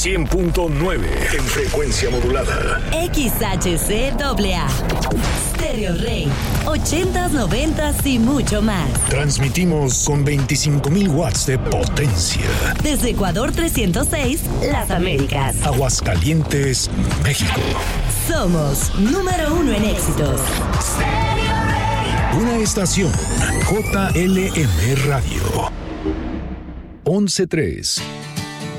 100.9 en frecuencia modulada. XHCAA. Stereo Rey. 80s, 90s y mucho más. Transmitimos con 25,000 watts de potencia. Desde Ecuador 306, Las Américas. Aguascalientes, México. Somos número 1 en éxitos. Una estación JLM Radio. 11.3.